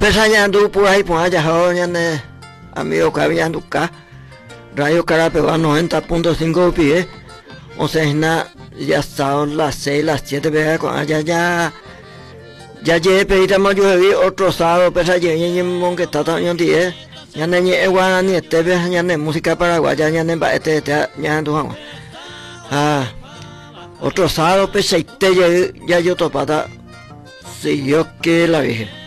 Pesañando por ahí, pues allá, amigo que había acá. Radio Carapegua 90.5 pie. O sea, ya son las 6, las 7, ya llegué, pedíamos yo vi otro sábado, pesa llegué, que está también 10. Ya no hay igual ni este, ya no hay música paraguaya, ya no hay ya no. Otro sábado, pesa y te ya yo topata. Si yo que la Virgen.